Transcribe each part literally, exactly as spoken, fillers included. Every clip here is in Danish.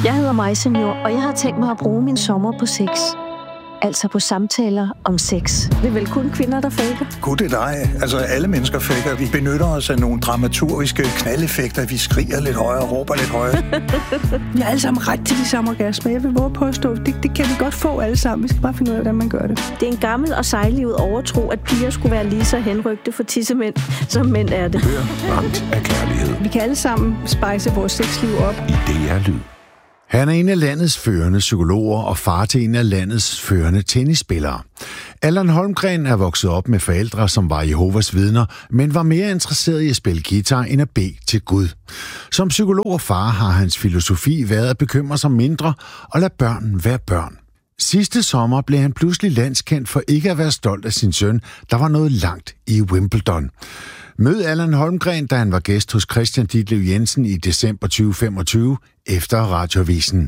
Jeg hedder Maja Senior, og jeg har tænkt mig at bruge min sommer på sex. Altså på samtaler om sex. Det er vel kun kvinder, der faker? Gud, det er dig. Altså, alle mennesker faker. Vi benytter os af nogle dramaturgiske knaldeffekter. Vi skriger lidt højere og råber lidt højere. Vi har alle sammen ret til de samme orgasmer. Jeg vil våge påstå, det, det kan vi godt få alle sammen. Vi skal bare finde ud af, hvordan man gør det. Det er en gammel og sejlivet overtro, at piger skulle være lige så henrygte for tissemænd, som mænd er det. Hør Ramt af kærlighed. Vi kan alle sammen spejse vores sexliv op. I D R Lyd. Han er en af landets førende psykologer og far til en af landets førende tennisspillere. Allan Holmgren er vokset op med forældre, som var Jehovas vidner, men var mere interesseret i at spille guitar end at bede til Gud. Som psykolog og far har hans filosofi været at bekymre sig mindre og lade børn være børn. Sidste sommer blev han pludselig landskendt for ikke at være stolt af sin søn, der var nået langt i Wimbledon. Mød Allan Holmgren, da han var gæst hos Christian Ditlev Jensen i december tyve femogtyve efter Radioavisen.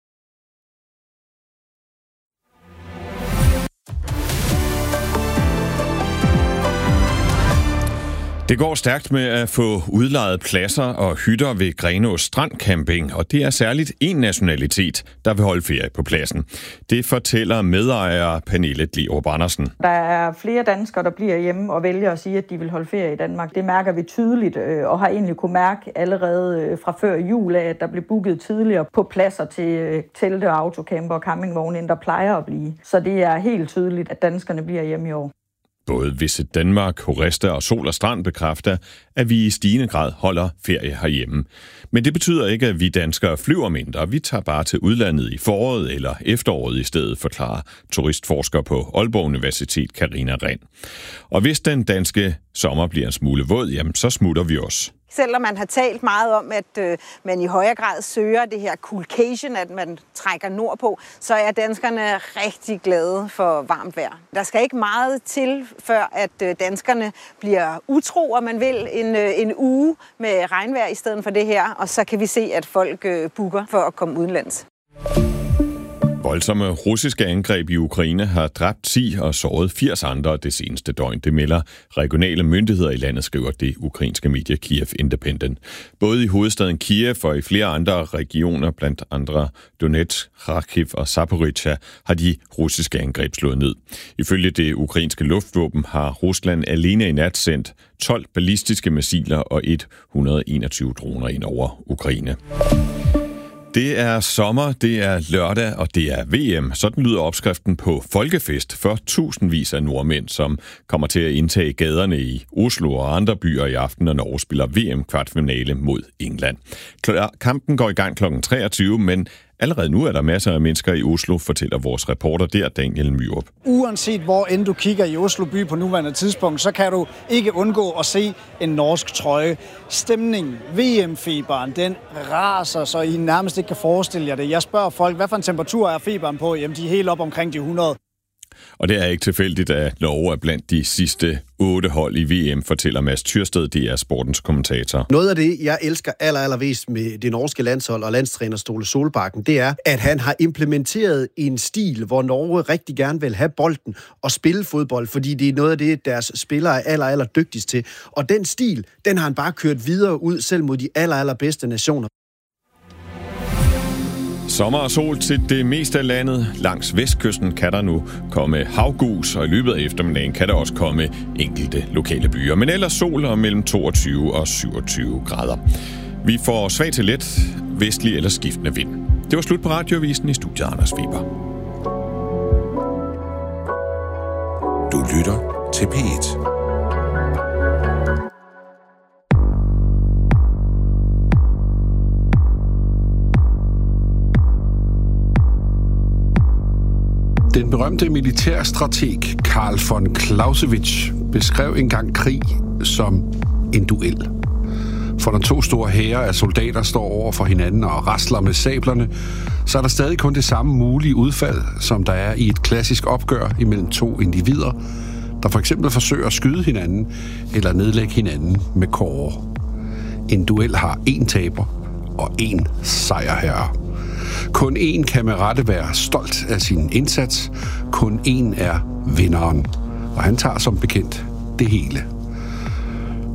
Det går stærkt med at få udlejet pladser og hytter ved Grenaa Strand Camping, og det er særligt en nationalitet, der vil holde ferie på pladsen. Det fortæller medejer Pernille Glierup Andersen. Der er flere danskere, der bliver hjemme og vælger at sige, at de vil holde ferie i Danmark. Det mærker vi tydeligt, og har egentlig kunne mærke allerede fra før jul af, at der blev booket tidligere på pladser til telte, autocamper og campingvogne, end der plejer at blive. Så det er helt tydeligt, at danskerne bliver hjemme i år. Både Visit Danmark, Horesta og Sol og Strand bekræfter, at vi i stigende grad holder ferie herhjemme. Men det betyder ikke, at vi danskere flyver mindre. Vi tager bare til udlandet i foråret eller efteråret i stedet, forklarer turistforsker på Aalborg Universitet Karina Rehn. Og hvis den danske sommer bliver en smule våd, jamen så smutter vi også. Selvom man har talt meget om, at øh, man i højere grad søger det her coolcation, at man trækker nordpå, så er danskerne rigtig glade for varmt vejr. Der skal ikke meget til, før at øh, danskerne bliver utro, og man vil en, øh, en uge med regnvejr i stedet for det her, og så kan vi se, at folk øh, booker for at komme udenlands. Voldsomme russiske angreb i Ukraine har dræbt ti og såret firs andre det seneste døgn. Det melder regionale myndigheder i landet, skriver det ukrainske medie Kiev Independent. Både i hovedstaden Kiev og i flere andre regioner, blandt andre Donetsk, Kharkiv og Zaporizhzhia, har de russiske angreb slået ned. Ifølge det ukrainske luftvåben har Rusland alene i nat sendt tolv ballistiske missiler og et hundrede og enogtyve droner ind over Ukraine. Det er sommer, det er lørdag, og det er V M. Sådan lyder opskriften på folkefest for tusindvis af nordmænd, som kommer til at indtage gaderne i Oslo og andre byer i aften, når Norge spiller V M-kvartfinale mod England. Kampen går i gang klokken treogtyve, men allerede nu er der masser af mennesker i Oslo, fortæller vores reporter der, Daniel Myrup. Uanset hvor end du kigger i Oslo by på nuværende tidspunkt, så kan du ikke undgå at se en norsk trøje. Stemningen, V M-feberen, den raser, så I nærmest ikke kan forestille jer det. Jeg spørger folk, hvad for en temperatur er feberen på? Jamen, de er helt op omkring de hundrede. Og det er ikke tilfældigt, at Norge er blandt de sidste otte hold i V M, fortæller Mads Tyrsted, det er sportens kommentator. Noget af det, jeg elsker aller, allermest med det norske landshold og landstræner Ståle Solbakken, det er, at han har implementeret en stil, hvor Norge rigtig gerne vil have bolden og spille fodbold, fordi det er noget af det, deres spillere er aller, aller dygtigst til. Og den stil, den har han bare kørt videre ud, selv mod de aller, allerbedste nationer. Sommer og sol til det meste af landet. Langs vestkysten kan der nu komme havgus, og i løbet af eftermiddagen kan der også komme enkelte lokale byer. Men ellers sol og mellem toogtyve og syvogtyve grader. Vi får svag til let, vestlig eller skiftende vind. Det var slut på Radioavisen. I studiet Anders Weber. Du lytter til P et. Den berømte militærstrateg Karl von Clausewitz beskrev engang krig som en duel. For når to store hære af soldater står over for hinanden og rasler med sablerne, så er der stadig kun det samme mulige udfald, som der er i et klassisk opgør imellem to individer, der for eksempel forsøger at skyde hinanden eller nedlægge hinanden med kåre. En duel har én taber og én sejrherre. Kun én kan med rette være stolt af sin indsats. Kun én er vinderen. Og han tager som bekendt det hele.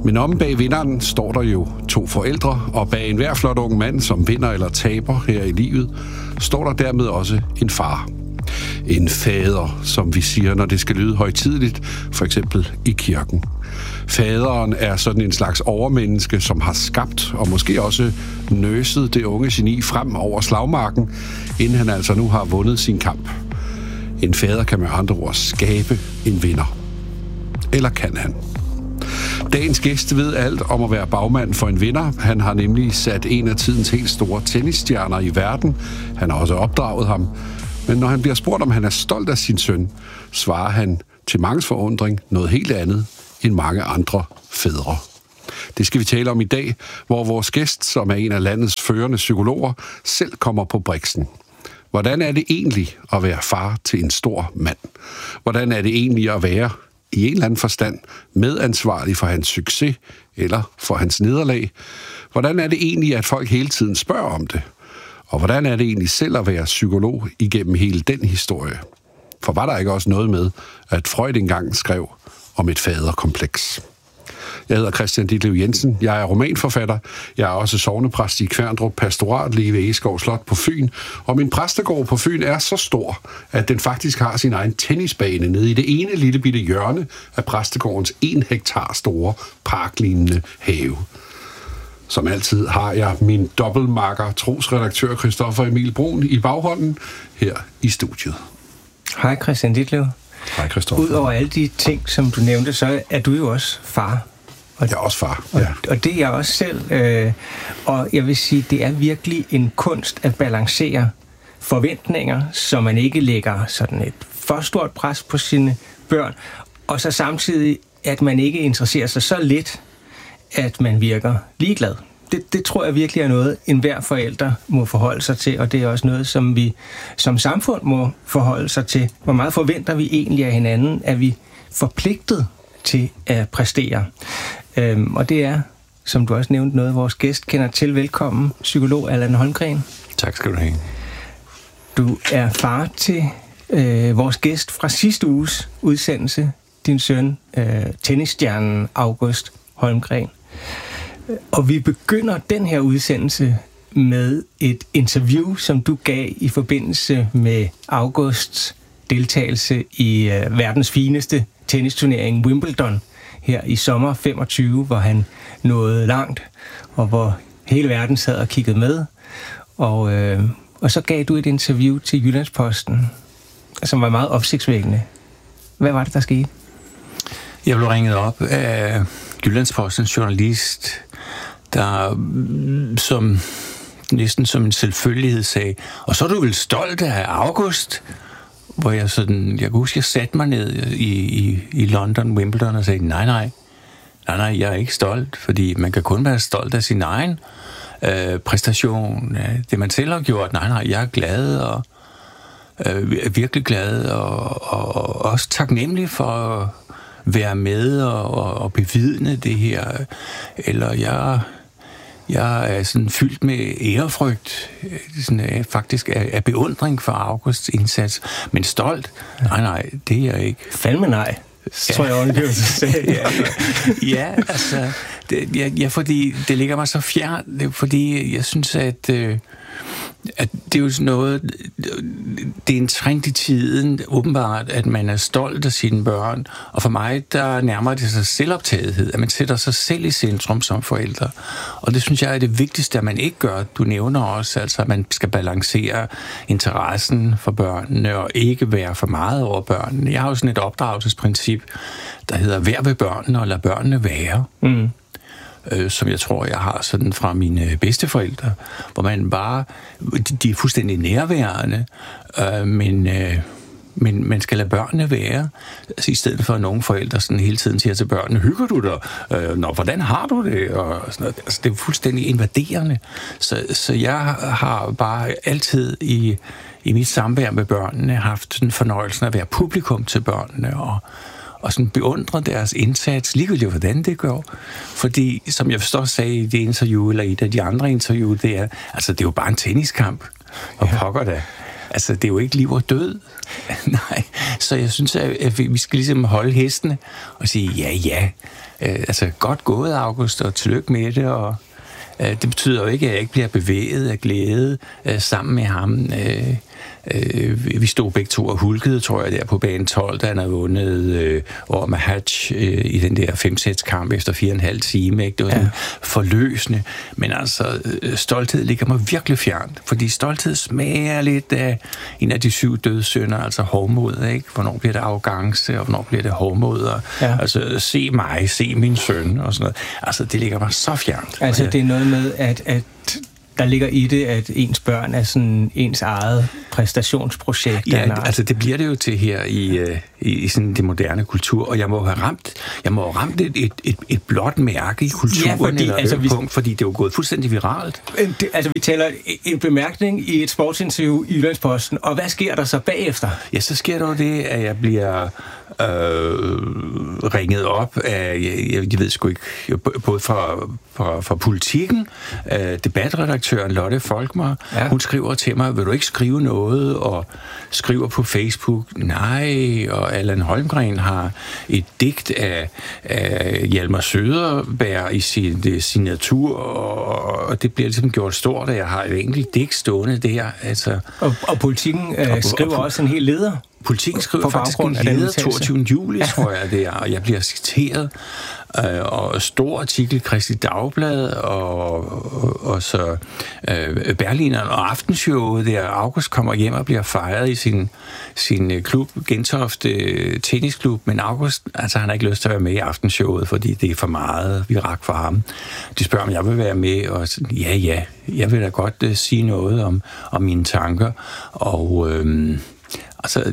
Men omme bag vinderen står der jo to forældre, og bag enhver flot ung mand, som vinder eller taber her i livet, står der dermed også en far. En fader, som vi siger, når det skal lyde højtideligt, for eksempel i kirken. Faderen er sådan en slags overmenneske, som har skabt og måske også nøset det unge geni frem over slagmarken, inden han altså nu har vundet sin kamp. En fader kan med andre ord skabe en vinder. Eller kan han? Dagens gæst ved alt om at være bagmand for en vinder. Han har nemlig sat en af tidens helt store tennisstjerner i verden. Han har også opdraget ham. Men når han bliver spurgt, om han er stolt af sin søn, svarer han til manges forundring noget helt andet end mange andre fædre. Det skal vi tale om i dag, hvor vores gæst, som er en af landets førende psykologer, selv kommer på briksen. Hvordan er det egentlig at være far til en stor mand? Hvordan er det egentlig at være, i en eller anden forstand, medansvarlig for hans succes eller for hans nederlag? Hvordan er det egentlig, at folk hele tiden spørger om det? Og hvordan er det egentlig selv at være psykolog igennem hele den historie? For var der ikke også noget med, at Freud engang skrev om et faderkompleks? Jeg hedder Christian Ditlev Jensen. Jeg er romanforfatter. Jeg er også sognepræst i Kværndrup Pastorat lige ved Egeskov Slot på Fyn. Og min præstegård på Fyn er så stor, at den faktisk har sin egen tennisbane nede i det ene lille bitte hjørne af præstegårdens en hektar store parklignende have. Som altid har jeg min dobbeltmakker, trosredaktør Christoffer Emil Brun i baghånden her i studiet. Hej Christian Ditlev. Hej Christoffer. Udover alle de ting, som du nævnte, så er du jo også far. Og, jeg er også far, ja. Og, og det er jeg også selv. Øh, og jeg vil sige, det er virkelig en kunst at balancere forventninger, så man ikke lægger sådan et for stort pres på sine børn, og så samtidig, at man ikke interesserer sig så lidt, at man virker ligeglad. Det, det tror jeg virkelig er noget, enhver forælder må forholde sig til, og det er også noget, som vi som samfund må forholde sig til. Hvor meget forventer vi egentlig af hinanden? Er vi forpligtet til at præstere? Øhm, og det er, som du også nævnte, noget, vores gæst kender til. Velkommen, psykolog Allan Holmgreen. Tak skal du have. Du er far til øh, vores gæst fra sidste uges udsendelse, din søn, øh, tennisstjernen August Holmgreen. Og vi begynder den her udsendelse med et interview, som du gav i forbindelse med Augusts deltagelse i uh, verdens fineste tennisturnering Wimbledon her i sommer femogtyve, hvor han nåede langt, og hvor hele verden sad og kiggede med. Og, øh, og så gav du et interview til Jyllandsposten, som var meget opsigtsvækkende. Hvad var det, der skete? Jeg blev ringet op af Jyllandspostens journalist, der som næsten som en selvfølgelighed sagde, og så er du vel stolt af August? Hvor jeg sådan, jeg kan huske, jeg satte mig ned i, i, i London, Wimbledon, og sagde, nej, nej, nej, nej, jeg er ikke stolt, fordi man kan kun være stolt af sin egen øh, præstation, øh, det man selv har gjort. Nej, nej, jeg er glad, og øh, virkelig glad, og, og, og også taknemmelig for at være med og, og, og bevidne det her. Eller jeg... Jeg er sådan fyldt med ærefrygt, sådan, øh, faktisk af, af beundring for Augusts indsats, men stolt? Nej, nej, det er jeg ikke. Fandme nej, ja. Tror jeg også, det sagde. ja, ja, altså, det, ja, ja, fordi det ligger mig så fjernt, det er, fordi jeg synes, at, øh, at det er jo sådan noget, det er en trend i tiden, åbenbart, at man er stolt af sine børn, og for mig, der nærmer det sig selvoptagethed, at man sætter sig selv i centrum som forældre, og det synes jeg er det vigtigste, at man ikke gør. Du nævner også, altså, at man skal balancere interessen for børnene, og ikke være for meget over børnene. Jeg har jo sådan et opdragelsesprincip, der hedder, vær ved børnene, og lad børnene være. Mm. Øh, som jeg tror, jeg har sådan fra mine bedsteforældre, hvor man bare, de, de er fuldstændig nærværende, øh, men, øh, men man skal lade børnene være, altså, i stedet for at nogle forældre sådan hele tiden siger til børnene, hygger du dig? Øh, Nå, hvordan har du det? Og sådan noget. Altså, det er fuldstændig invaderende. Så, så jeg har bare altid i, i mit samvær med børnene haft sådan fornøjelsen at være publikum til børnene, og og sådan beundre deres indsats, ligegyldigt hvordan det går. Fordi, som jeg forstår sagde i det interview, eller i et af de andre interview, det er, altså det er jo bare en tenniskamp, og ja. Pokker da. Altså, det er jo ikke liv og død. Nej, så jeg synes, at vi skal ligesom holde hestene og sige, ja, ja, øh, altså godt gået, August, og tillykke med det, og øh, det betyder jo ikke, at jeg ikke bliver bevæget af glæde øh, sammen med ham. Øh, øh, vi stod begge to og hulkede, tror jeg, der på bane tolv, da han havde vundet øh, over Mahatch øh, i den der femsætskamp efter fire og en halv time. Ikke? Det var sådan ja. forløsende, men altså øh, stolthed ligger mig virkelig fjernt, fordi stolthed smager lidt af en af de syv dødssynder, altså hovmod, ikke? Hvornår bliver det arrogance, og hvornår bliver det hovmod, og ja. altså se mig, se min søn, og sådan noget. Altså, det ligger mig så fjernt. Altså, det er noget med, at, at der ligger i det, at ens børn er sådan ens eget præstationsprojekt. Ja, altså det bliver det jo til her i, i, i sådan det moderne kultur, og jeg må have ramt, jeg må have ramt et, et, et, et blåt mærke i kulturen, ja, fordi, eller altså, vi, punkt, fordi det er jo gået fuldstændig viralt. Det, altså vi taler en bemærkning i et sportsinterview i Jyllandsposten, og hvad sker der så bagefter? Ja, så sker der jo det, at jeg bliver øh, ringet op af, jeg, jeg ved sgu ikke, både fra, fra, fra Politikken, øh, debatredaktøren Lotte Folkmar, ja. hun skriver til mig, vil du ikke skrive noget, og skriver på Facebook, nej, og Allan Holmgren har et digt af, af Hjalmar Söderberg i sin signatur, og, og det bliver ligesom gjort stort, at jeg har et enkelt digt stående der. Altså, og, og Politikken øh, og, skriver og, også en hel leder. Politikken skriver faktisk en leder toogtyvende juli, tror jeg det er, og jeg bliver citeret, øh, og stor artikel i Kristi Dagblad, og, og, og så øh, Berlineren og Aftenshowet, der August kommer hjem og bliver fejret i sin, sin klub, Gentofte Tennisklub, men August, altså han har ikke lyst til at være med i Aftenshowet, fordi det er for meget virak for ham. De spørger, om jeg vil være med, og sådan, ja, ja, jeg vil da godt uh, sige noget om, om mine tanker, og øh, altså,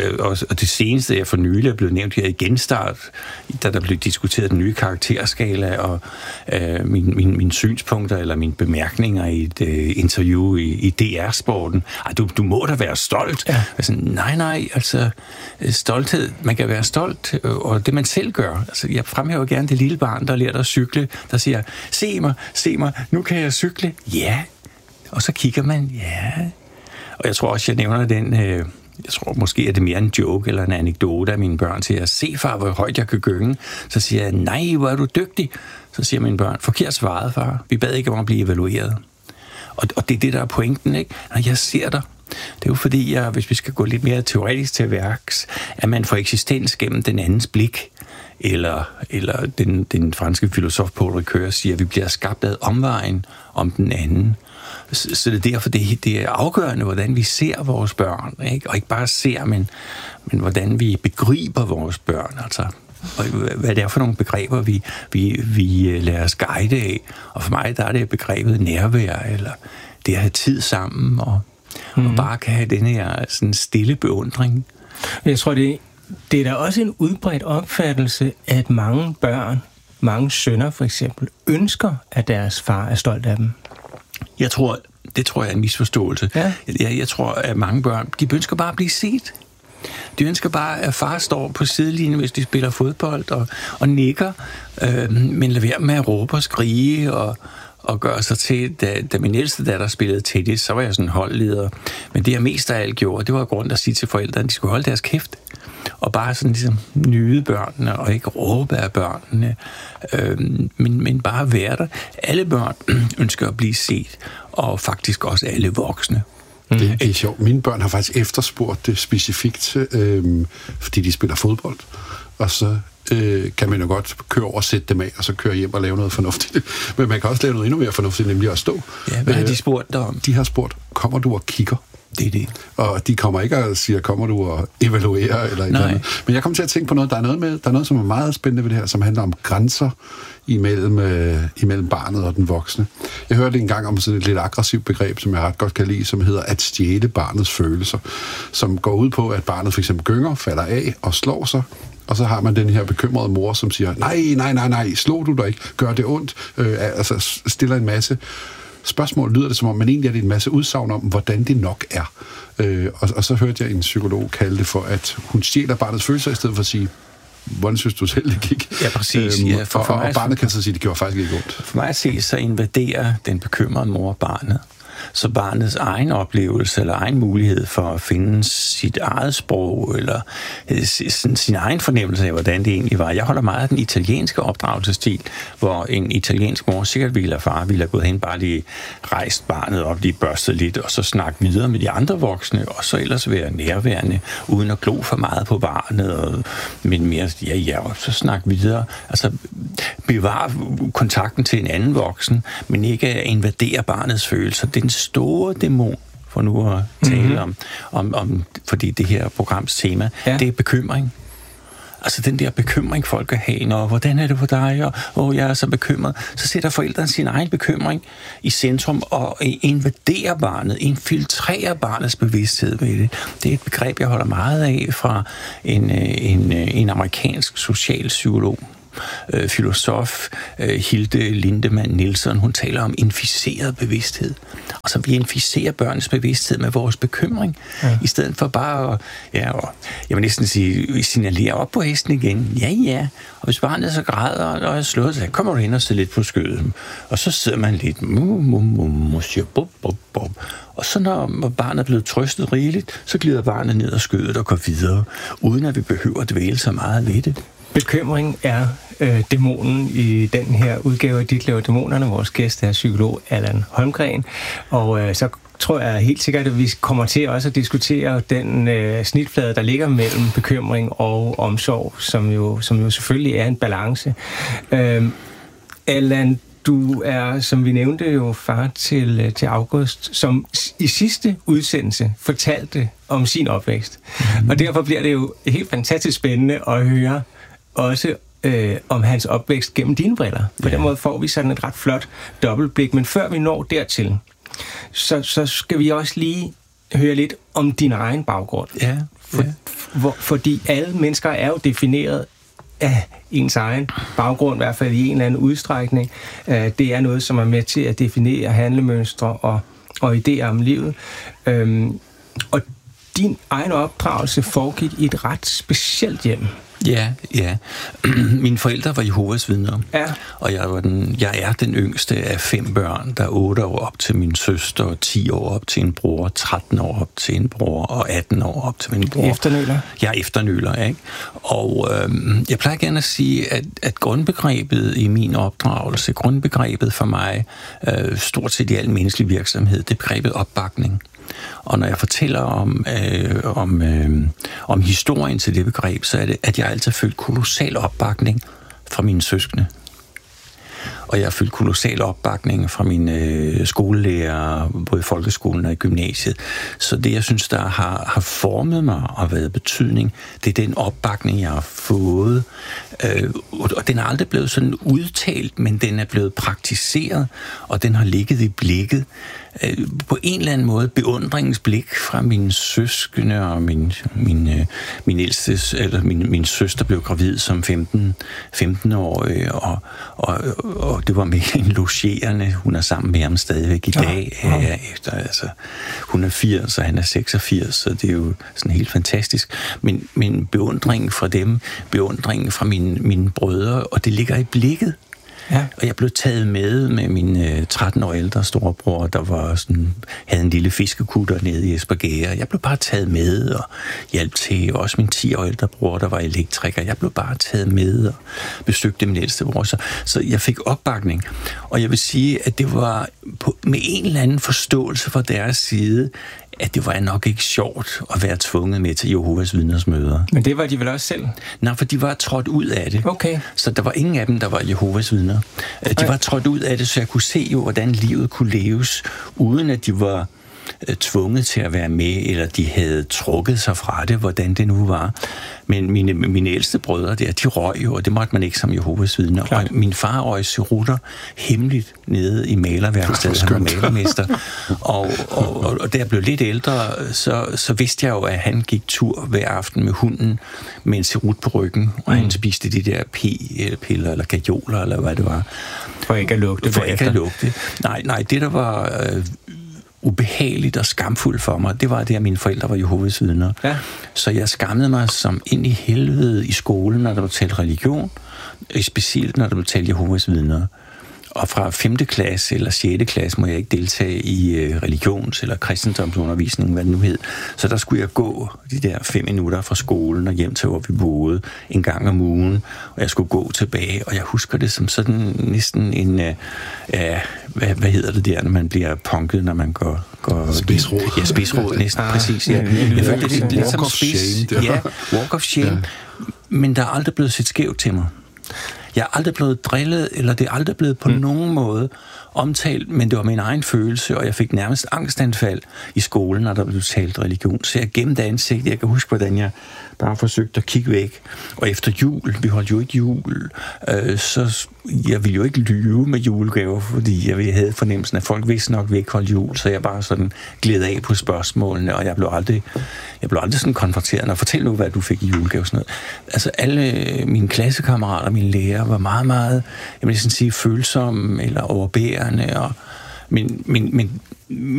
og det seneste, jeg for nylig er blevet nævnt her i Genstart, da der blev diskuteret den nye karakterskala, og øh, mine min, min synspunkter eller mine bemærkninger i et øh, interview i, i D R-sporten. Ej, du, du må da være stolt. Ja. Altså, nej, nej, altså stolthed, man kan være stolt, og det man selv gør. Altså, jeg fremhæver gerne det lille barn, der lærer at cykle, der siger, se mig, se mig, nu kan jeg cykle. Ja. Og så kigger man, ja. Og jeg tror også, jeg nævner den... Øh, jeg tror måske, at det er mere en joke eller en anekdote af mine børn til at se, far, hvor højt jeg kan gynge. Så siger jeg, nej, hvor er du dygtig. Så siger mine børn, forkert svaret, far. Vi bad ikke om at blive evalueret. Og, og det er det, der er pointen, ikke? Når jeg ser dig. Det er jo fordi, jeg, hvis vi skal gå lidt mere teoretisk til værks, at man får eksistens gennem den andens blik. Eller, eller den, den franske filosof Paul Ricoeur siger, at vi bliver skabt af omvejen om den anden. Så det er derfor, det, det er afgørende, hvordan vi ser vores børn, ikke? Og ikke bare ser, men, men hvordan vi begriber vores børn, altså og hvad det er for nogle begreber, vi, vi, vi lader os guide af. Og for mig, der er det begrebet nærvær, eller det at have tid sammen, og, mm. og bare kan have den her sådan stille beundring. Jeg tror, det, det er da også en udbredt opfattelse, at mange børn, mange sønner for eksempel, ønsker, at deres far er stolt af dem. Jeg tror, det tror jeg er en misforståelse. Ja. Jeg, jeg tror, at mange børn, de ønsker bare at blive set. De ønsker bare, at far står på sidelinjen, hvis de spiller fodbold, og, og nikker, øh, men lad være med at råbe og skrige, og, og gøre sig til. Da, da min ældste datter spillede tennis, så var jeg sådan en holdleder. Men det, jeg mest af alt gjorde, det var grund at sige til forældrene, at de skulle holde deres kæft. Og bare sådan ligesom nyde børnene, og ikke råbe af børnene, øh, men, men bare være der. Alle børn ønsker at blive set, og faktisk også alle voksne. Mm. Det, det er sjovt. Mine børn har faktisk efterspurgt det specifikt, øh, fordi de spiller fodbold. Og så øh, kan man jo godt køre over og sætte dem af, og så køre hjem og lave noget fornuftigt. Men man kan også lave noget endnu mere fornuftigt, nemlig at stå. Ja, hvad har de spurgt dig om? De har spurgt, kommer du og kigger? Det er det. Og de kommer ikke og siger, kommer du og evaluerer eller et eller andet. Men jeg kommer til at tænke på noget, der er noget med, der er noget, som er meget spændende ved det her, som handler om grænser imellem, øh, imellem barnet og den voksne. Jeg hørte engang om sådan et lidt aggressivt begreb, som jeg ret godt kan lide, som hedder at stjæle barnets følelser, som går ud på, at barnet for eksempel gynger, falder af og slår sig, og så har man den her bekymrede mor, som siger, nej, nej, nej, nej, slog du dig ikke, gør det ondt, øh, altså stiller en masse spørgsmål, lyder det som om, men egentlig er det en masse udsagn om, hvordan det nok er. Øh, og, og så hørte jeg en psykolog kalde det for, at hun stjæler barnets følelser, i stedet for at sige, hvordan synes du selv, det gik? Ja, præcis. Øhm, ja, for, for, og, og barnet kan så sige, det gjorde faktisk ikke ondt. For mig at se, så invaderer den bekymrede mor barnet. så barnets egen oplevelse eller egen mulighed for at finde sit eget sprog eller sin, sin egen fornemmelse af, hvordan det egentlig var. Jeg holder meget af den italienske opdragelsesstil, hvor en italiensk mor sikkert ville, far ville have gået hen, bare lige rejst barnet op, lige børstet lidt, og så snakke videre med de andre voksne, og så ellers være nærværende, uden at glo for meget på barnet, og, men mere, ja, ja, og så snakke videre. Altså, bevare kontakten til en anden voksen, men ikke invadere barnets følelser. Det er en store dæmon, for nu at tale mm-hmm. om, om, om, fordi det her programs tema, ja. Det er bekymring. Altså den der bekymring, folk kan have, når hvordan er det for dig, og oh, jeg er så bekymret, så sætter forældrene sin egen bekymring i centrum og invaderer barnet, infiltrerer barnets bevidsthed ved det. Det er et begreb, jeg holder meget af fra en, en, en amerikansk socialpsykolog. Øh, filosof øh, Hilde Lindemann Nielsen, hun taler om inficeret bevidsthed. Og så vi inficerer børns bevidsthed med vores bekymring, ja. I stedet for bare at, ja, og, jeg vil næsten sige, signalere op på hesten igen. Ja, ja. Og hvis barnet så græder og er slået, så kommer du hen og sidder lidt på skødet. Og så sidder man lidt, mu, mu, mu, mu, siger, bop, bop, bop. Og så når barnet er blevet trøstet rigeligt, så glider barnet ned ad skødet og går videre, uden at vi behøver at dvæle så meget ved det. Bekymring er øh, dæmonen i den her udgave af Dit Laver Dæmonerne. Vores gæst er psykolog Allan Holmgreen. Og øh, så tror jeg helt sikkert, at vi kommer til også at diskutere den øh, snitflade, der ligger mellem bekymring og omsorg, som jo, som jo selvfølgelig er en balance. Øh, Allan, du er, som vi nævnte, jo far til, til August, som i sidste udsendelse fortalte om sin opvækst. Mm-hmm. Og derfor bliver det jo helt fantastisk spændende at høre også øh, om hans opvækst gennem dine briller. På ja. Den måde får vi sådan et ret flot dobbeltblik. Men før vi når dertil, så, så skal vi også lige høre lidt om din egen baggrund. Ja. For, ja. For, fordi alle mennesker er jo defineret af ens egen baggrund, i hvert fald i en eller anden udstrækning. Uh, det er noget, som er med til at definere handlemønstre og, og idéer om livet. Um, og din egen opdragelse foregik i et ret specielt hjem. Ja, ja. Mine forældre var Jehovas vidner, ja. Og jeg, var den, jeg er den yngste af fem børn, der er otte år op til min søster, ti år op til en bror, tretten år op til en bror og atten år op til min bror. Efternøler? Jeg er efternøler, ikke? Og øhm, jeg plejer gerne at sige, at, at grundbegrebet i min opdragelse, grundbegrebet for mig, øh, stort set i al menneskelig virksomhed, det er begrebet opbakning. Og når jeg fortæller om, øh, om, øh, om historien til det begreb, så er det, at jeg altid har følt kolossal opbakning fra mine søskende. Og jeg har følt kolossal opbakning fra mine øh, skolelærer, både i folkeskolen og i gymnasiet. Så det, jeg synes, der har, har formet mig og været betydning, det er den opbakning, jeg har fået. Øh, og den er aldrig blevet sådan udtalt, men den er blevet praktiseret, og den har ligget i blikket. Øh, på en eller anden måde beundringens blik fra mine søskende og min, min, øh, min ældste, eller min, min søster blev gravid som femten-årig, og, og, og det var med en logerende. Hun er sammen med ham stadigvæk i dag. Ja, ja. Efter, altså, hun er firs, og han er seksogfirs, så det er jo sådan helt fantastisk. Men, men beundringen fra dem, beundringen fra mine, mine brødre, og det ligger i blikket. Ja. Og jeg blev taget med med min øh, tretten år ældre storebror, der var sådan, havde en lille fiskekutter nede i Espergære. Jeg blev bare taget med og hjalp til. Også min ti år ældre bror, der var elektriker. Jeg blev bare taget med og besøgte min ældste bror. Så, så jeg fik opbakning. Og jeg vil sige, at det var på, med en eller anden forståelse fra deres side, at det var nok ikke sjovt at være tvunget med til Jehovas vidners møder. Men det var de vel også selv? Nej, for de var trådt ud af det. Okay. Så der var ingen af dem, der var Jehovas vidner. De okay. var trådt ud af det, så jeg kunne se jo, hvordan livet kunne leves, uden at de var øh, tvunget til at være med, eller de havde trukket sig fra det, hvordan det nu var. Men mine, mine ældste brødre der, de røg jo, og det måtte man ikke som Jehovas vidner. Og min far røg cerutter hemmeligt nede i malerværkstedet, han var malermester. Og, og, og, og da jeg blev lidt ældre, så, så vidste jeg jo, at han gik tur hver aften med hunden med en cerut på ryggen, og mm. han spiste de der p-piller eller gajoler, eller hvad det var. For ikke at lugte. For ikke at lugte. Nej, nej, det der var Øh, ubehageligt og skamfuldt for mig, det var det, at mine forældre var Jehovas vidner. Ja. Så jeg skammede mig som ind i helvede i skolen, når der blev talt religion, specielt når der blev talt Jehovas vidner. og fra femte klasse eller sjette klasse må jeg ikke deltage i øh, religions- eller kristendomsundervisning, hvad det nu hed. Så der skulle jeg gå de der fem minutter fra skolen og hjem til, hvor vi boede, en gang om ugen, og jeg skulle gå tilbage, og jeg husker det som sådan næsten en, øh, øh, hvad, hvad hedder det der, når man bliver punket, når man går... går spidsråd. Ja, spidsråd, næsten, ah, præcis. Ja. Jeg følte det lidt som spids. Ja, walk of shame. Ja. Men der er aldrig blevet set skævt til mig. Jeg er aldrig blevet drillet, eller det er aldrig blevet på mm. nogen måde omtalt, men det var min egen følelse, og jeg fik nærmest angstanfald i skolen, når der blev talt religion. Så jeg gemte ansigtet. Jeg kan huske, hvordan jeg bare forsøgte at kigge væk. Og efter jul, vi holdt jo ikke jul, øh, så jeg ville jo ikke lyve med julegaver, fordi jeg havde fornemmelsen, at folk vidste nok, at vi ikke holdt jul, så jeg bare sådan gled af på spørgsmålene, og jeg blev aldrig, jeg blev aldrig sådan konfronteret. Og fortæl nu, hvad du fik i julegave. Sådan noget. Altså alle mine klassekammerater, mine lærere, var meget, meget, jeg vil sådan sige, følsomme eller overbærende, og men, men, men